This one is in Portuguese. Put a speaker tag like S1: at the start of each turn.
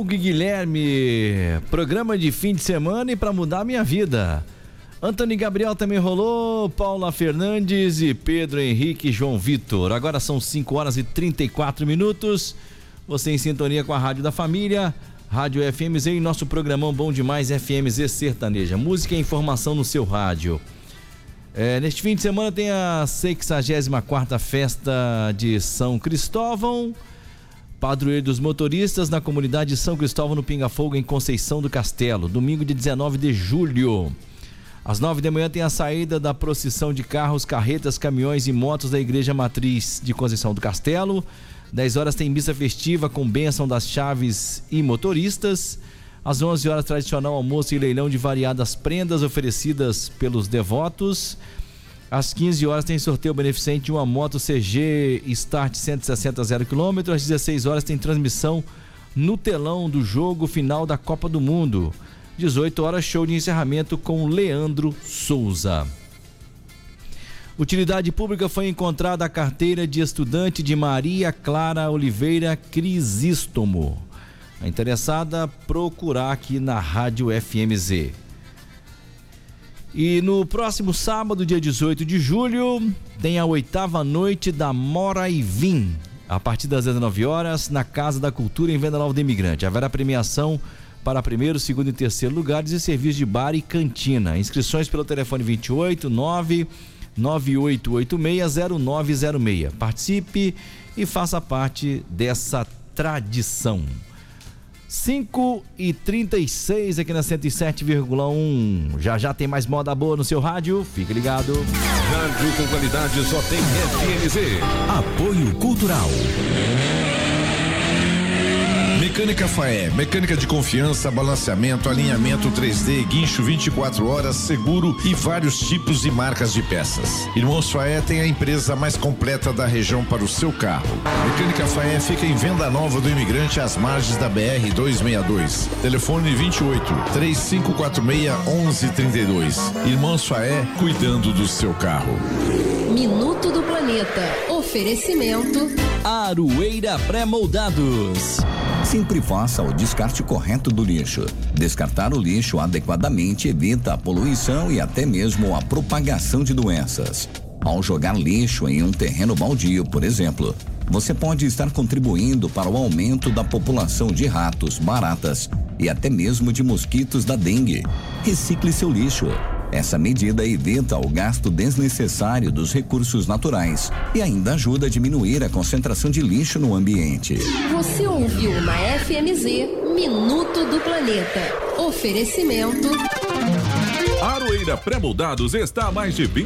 S1: Hugo e Guilherme, programa de fim de semana e para mudar a minha vida. Antônio Gabriel também rolou, Paula Fernandes e Pedro Henrique e João Vitor. Agora são 5h34. Você em sintonia com a Rádio da Família, Rádio FMZ e nosso programão bom demais FMZ Sertaneja. Música e informação no seu rádio. Neste fim de semana tem a 64ª Festa de São Cristóvão, padroeiro dos motoristas na comunidade de São Cristóvão no Pinga Fogo, em Conceição do Castelo, domingo de 19 de julho. Às 9 da manhã tem a saída da procissão de carros, carretas, caminhões e motos da Igreja Matriz de Conceição do Castelo. 10 horas tem missa festiva com bênção das chaves e motoristas. Às 11 horas, tradicional almoço e leilão de variadas prendas oferecidas pelos devotos. Às 15 horas tem sorteio beneficente de uma moto CG Start 160 0 km. Às 16 horas tem transmissão no telão do jogo final da Copa do Mundo. 18 horas, show de encerramento com Leandro Souza. Utilidade pública, foi encontrada a carteira de estudante de Maria Clara Oliveira Crisístomo. A interessada procurar aqui na Rádio FMZ. E no próximo sábado, dia 18 de julho, tem a 8ª noite da Mora e Vim, a partir das 19 horas, na Casa da Cultura em Venda Nova do Imigrante. Haverá premiação para primeiro, segundo e terceiro lugares e serviço de bar e cantina. Inscrições pelo telefone 28998860906. Participe e faça parte dessa tradição. 5h36 aqui na 107,1. Já tem mais moda boa no seu rádio. Fique ligado.
S2: Rádio com qualidade só tem FMZ.
S3: Apoio Cultural. Mecânica Faé, mecânica de confiança, balanceamento, alinhamento 3D, guincho 24 horas, seguro e vários tipos e marcas de peças. Irmãos Faé tem a empresa mais completa da região para o seu carro. Mecânica Faé fica em Venda Nova do Imigrante, às margens da BR 262. Telefone 28-3546-1132. Irmãos Faé, cuidando do seu carro.
S4: Minuto do Planeta. Oferecimento
S1: Aroeira Pré-Moldados.
S5: Sempre faça o descarte correto do lixo. Descartar o lixo adequadamente evita a poluição e até mesmo a propagação de doenças. Ao jogar lixo em um terreno baldio, por exemplo, você pode estar contribuindo para o aumento da população de ratos, baratas e até mesmo de mosquitos da dengue. Recicle seu lixo. Essa medida evita o gasto desnecessário dos recursos naturais e ainda ajuda a diminuir a concentração de lixo no ambiente.
S4: Você ouviu na FMZ Minuto do Planeta. Oferecimento
S2: Aroeira Pré-Moldados está há mais de 20